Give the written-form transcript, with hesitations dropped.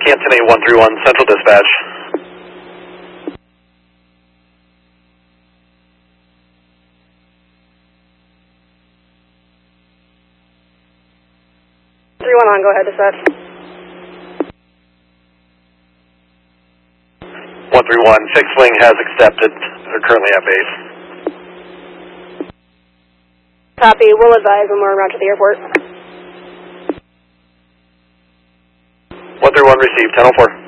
Canton 8131, Central Dispatch. On, go ahead, dispatch. 131, fixed wing has accepted. They're currently at base. Copy, we'll advise when we're en route to the airport. 131 received, 1004.